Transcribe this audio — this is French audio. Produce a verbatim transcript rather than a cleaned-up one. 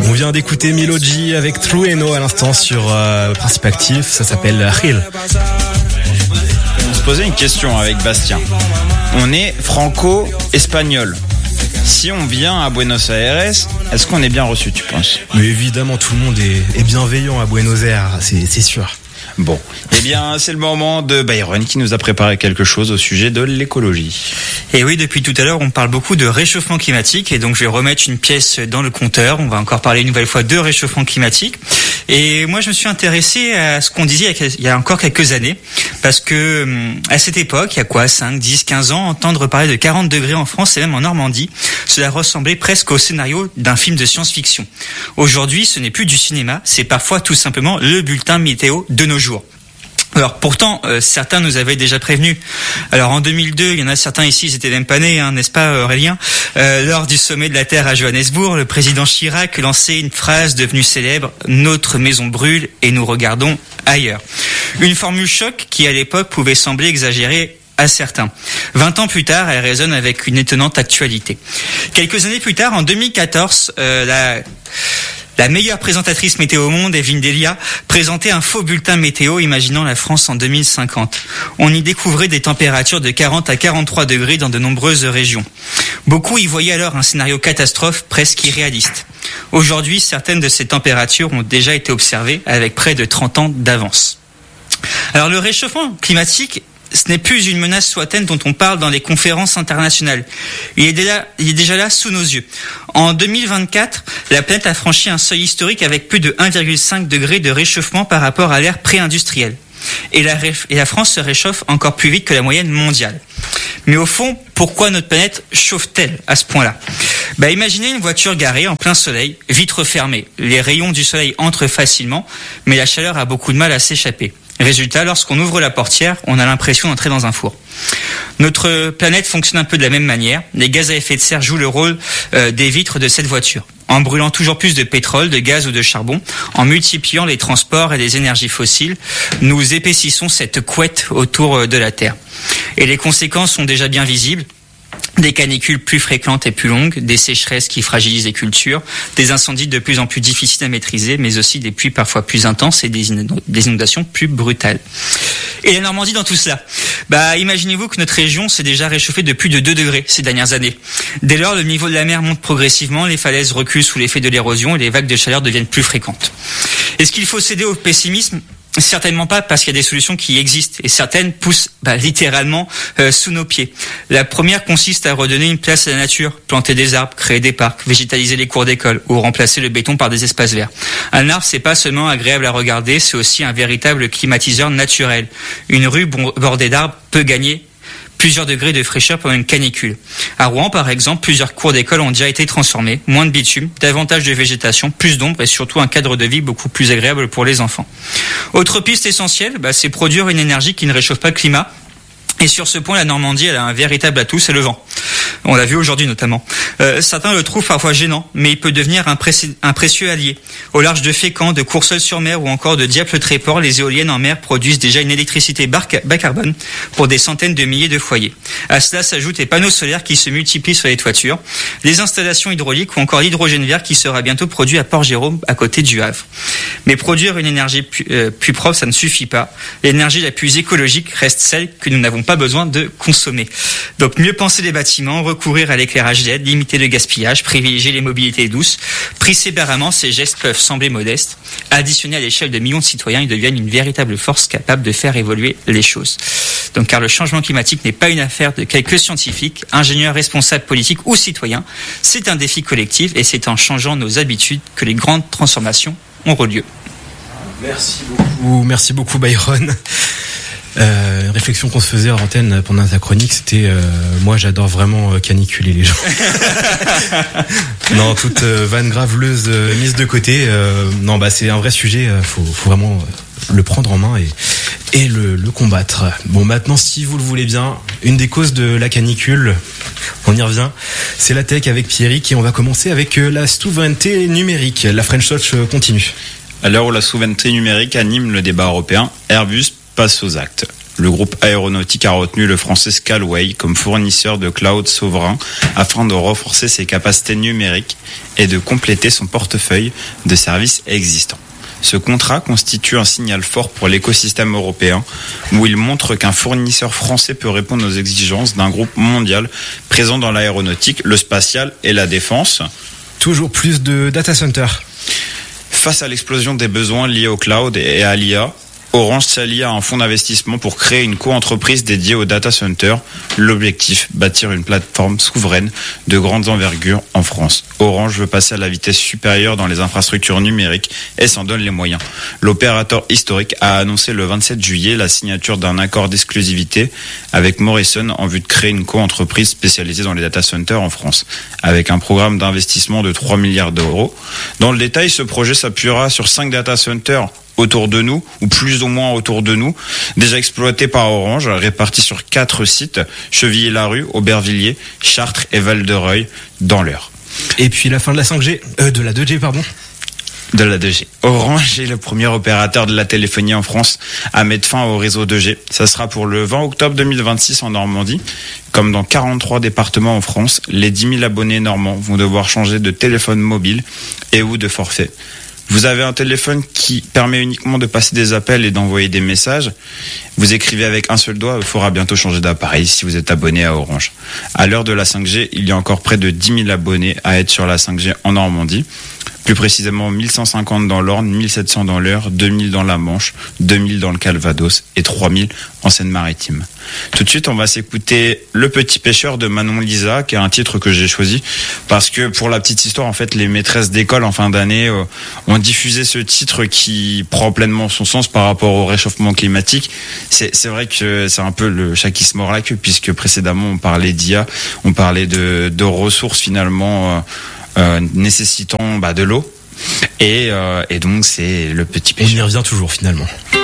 On vient d'écouter Miloji avec Trueno à l'instant sur euh, Principe Actif, ça s'appelle Hill. On se posait une question avec Bastien. On est franco-espagnol. Si on vient à Buenos Aires, est-ce qu'on est bien reçu, tu penses ? Mais évidemment, tout le monde est, est bienveillant à Buenos Aires, c'est, c'est sûr. Bon, eh bien, c'est le moment de Byron qui nous a préparé quelque chose au sujet de l'écologie. Et oui, depuis tout à l'heure, on parle beaucoup de réchauffement climatique et donc je vais remettre une pièce dans le compteur. On va encore parler une nouvelle fois de réchauffement climatique. Et moi, je me suis intéressé à ce qu'on disait il y a encore quelques années parce que à cette époque, il y a quoi, cinq, dix, quinze ans, entendre parler de quarante degrés en France et même en Normandie, cela ressemblait presque au scénario d'un film de science-fiction. Aujourd'hui, ce n'est plus du cinéma, c'est parfois tout simplement le bulletin météo de nos jours. Alors pourtant, euh, certains nous avaient déjà prévenus. Alors en deux mille deux, il y en a certains ici, ils étaient même pas nés, hein, n'est-ce pas Aurélien ? euh, Lors du sommet de la Terre à Johannesburg, le président Chirac lançait une phrase devenue célèbre « Notre maison brûle et nous regardons ailleurs ». Une formule choc qui à l'époque pouvait sembler exagérée à certains. Vingt ans plus tard, elle résonne avec une étonnante actualité. Quelques années plus tard, en deux mille quatorze, euh, la... La meilleure présentatrice météo au monde, Evelyne Delia, présentait un faux bulletin météo imaginant la France en deux mille cinquante. On y découvrait des températures de quarante à quarante-trois degrés dans de nombreuses régions. Beaucoup y voyaient alors un scénario catastrophe presque irréaliste. Aujourd'hui, certaines de ces températures ont déjà été observées avec près de trente ans d'avance. Alors le réchauffement climatique, ce n'est plus une menace lointaine dont on parle dans les conférences internationales. Il est déjà, il est déjà là sous nos yeux. En deux mille vingt-quatre, la planète a franchi un seuil historique avec plus de un virgule cinq degré de réchauffement par rapport à l'ère pré-industrielle. Et la, et la France se réchauffe encore plus vite que la moyenne mondiale. Mais au fond, pourquoi notre planète chauffe-t-elle à ce point-là ? Bah, imaginez une voiture garée en plein soleil, vitres fermées. Les rayons du soleil entrent facilement, mais la chaleur a beaucoup de mal à s'échapper. Résultat, lorsqu'on ouvre la portière, on a l'impression d'entrer dans un four. Notre planète fonctionne un peu de la même manière. Les gaz à effet de serre jouent le rôle euh, des vitres de cette voiture. En brûlant toujours plus de pétrole, de gaz ou de charbon, en multipliant les transports et les énergies fossiles, nous épaississons cette couette autour de la Terre. Et les conséquences sont déjà bien visibles. Des canicules plus fréquentes et plus longues, des sécheresses qui fragilisent les cultures, des incendies de plus en plus difficiles à maîtriser, mais aussi des pluies parfois plus intenses et des inondations plus brutales. Et la Normandie dans tout cela ? Bah, imaginez-vous que notre région s'est déjà réchauffée de plus de deux degrés ces dernières années. Dès lors, le niveau de la mer monte progressivement, les falaises reculent sous l'effet de l'érosion et les vagues de chaleur deviennent plus fréquentes. Est-ce qu'il faut céder au pessimisme ? Certainement pas, parce qu'il y a des solutions qui existent et certaines poussent bah, littéralement euh, sous nos pieds. La première consiste à redonner une place à la nature, planter des arbres, créer des parcs, végétaliser les cours d'école ou remplacer le béton par des espaces verts. Un arbre, c'est pas seulement agréable à regarder, c'est aussi un véritable climatiseur naturel. Une rue bordée d'arbres peut gagner plusieurs degrés de fraîcheur pendant une canicule. À Rouen, par exemple, plusieurs cours d'école ont déjà été transformés, moins de bitume, davantage de végétation, plus d'ombre et surtout un cadre de vie beaucoup plus agréable pour les enfants. Autre piste essentielle, bah, c'est produire une énergie qui ne réchauffe pas le climat. Et sur ce point, la Normandie, elle a un véritable atout, c'est le vent. On l'a vu aujourd'hui notamment. Euh, certains le trouvent parfois gênant, mais il peut devenir un, préci- un précieux allié. Au large de Fécamp, de Courseulles-sur-Mer ou encore de Dieppe-le-Tréport, les éoliennes en mer produisent déjà une électricité bas carbone pour des centaines de milliers de foyers. À cela s'ajoutent les panneaux solaires qui se multiplient sur les toitures, les installations hydrauliques ou encore l'hydrogène vert qui sera bientôt produit à Port-Jérôme, à côté du Havre. Mais produire une énergie plus, euh, plus propre, ça ne suffit pas. L'énergie la plus écologique reste celle que nous n'avons pas besoin de consommer. Donc mieux penser les bâtiments, recourir à l'éclairage L E D, limiter le gaspillage, privilégier les mobilités douces. Pris séparément, ces gestes peuvent sembler modestes. Additionnés à l'échelle de millions de citoyens, ils deviennent une véritable force capable de faire évoluer les choses. Donc car le changement climatique n'est pas une affaire de quelques scientifiques, ingénieurs, responsables politiques ou citoyens. C'est un défi collectif et c'est en changeant nos habitudes que les grandes transformations auront lieu. Merci beaucoup, merci beaucoup Byron. Euh, une réflexion qu'on se faisait en antenne pendant ta chronique, c'était euh, moi j'adore vraiment euh, caniculer les gens. Non, toute euh, vanne graveleuse euh, mise de côté. Euh, non, bah c'est un vrai sujet. Euh, faut, faut vraiment euh, le prendre en main et et le, le combattre. Bon, maintenant, si vous le voulez bien, une des causes de la canicule, on y revient, c'est la tech avec Pierrick et on va commencer avec euh, la souveraineté numérique. La French Touch euh, continue. À l'heure où la souveraineté numérique anime le débat européen, Airbus passe aux actes. Le groupe aéronautique a retenu le français Scalway comme fournisseur de cloud souverain afin de renforcer ses capacités numériques et de compléter son portefeuille de services existants. Ce contrat constitue un signal fort pour l'écosystème européen où il montre qu'un fournisseur français peut répondre aux exigences d'un groupe mondial présent dans l'aéronautique, le spatial et la défense. Toujours plus de data centers. Face à l'explosion des besoins liés au cloud et à l'I A, Orange s'allie à un fonds d'investissement pour créer une co-entreprise dédiée au data center. L'objectif, bâtir une plateforme souveraine de grande envergure en France. Orange veut passer à la vitesse supérieure dans les infrastructures numériques et s'en donne les moyens. L'opérateur historique a annoncé le vingt-sept juillet la signature d'un accord d'exclusivité avec Morrison en vue de créer une co-entreprise spécialisée dans les data centers en France, avec un programme d'investissement de trois milliards d'euros. Dans le détail, ce projet s'appuiera sur cinq data centers autour de nous, ou plus ou moins autour de nous, déjà exploités par Orange, répartis sur quatre sites, Chevilly-Larue, Aubervilliers, Chartres et Val-de-Reuil, dans l'Eure. Et puis la fin de la cinq G, euh, de la deux G, pardon. De la deux G. Orange est le premier opérateur de la téléphonie en France à mettre fin au réseau deux G. Ça sera pour le vingt octobre deux mille vingt-six en Normandie. Comme dans quarante-trois départements en France, les dix mille abonnés normands vont devoir changer de téléphone mobile et ou de forfait. Vous avez un téléphone qui permet uniquement de passer des appels et d'envoyer des messages. Vous écrivez avec un seul doigt, il faudra bientôt changer d'appareil si vous êtes abonné à Orange. À l'heure de la cinq G, il y a encore près de dix mille abonnés à être sur la cinq G en Normandie. Plus précisément mille cent cinquante dans l'Orne, mille sept cents dans l'Eure, deux mille dans la Manche, deux mille dans le Calvados et trois mille en Seine-Maritime. Tout de suite, on va s'écouter Le Petit Pêcheur de Manon Lisa, qui est un titre que j'ai choisi parce que pour la petite histoire, en fait, les maîtresses d'école en fin d'année euh, ont diffusé ce titre qui prend pleinement son sens par rapport au réchauffement climatique. C'est, c'est vrai que c'est un peu le chat qui se mord la queue puisque précédemment on parlait d'I A, on parlait de, de ressources finalement euh, Euh, nécessitant bah, de l'eau et, euh, et donc c'est le petit Et pêcheur. on y revient toujours finalement.